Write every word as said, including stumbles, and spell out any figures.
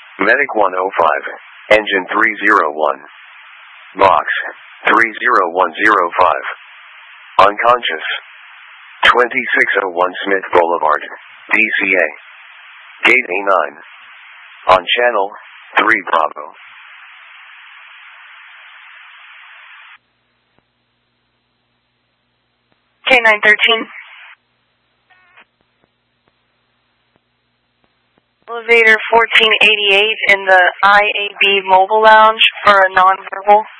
Medic one oh five, Engine three oh one. Box, three oh one oh five. Unconscious. twenty-six oh one Smith Boulevard, D C A. Gate A nine. On channel, three Bravo. K nine thirteen. Elevator fourteen eighty-eight in the I A B Mobile Lounge for a nonverbal.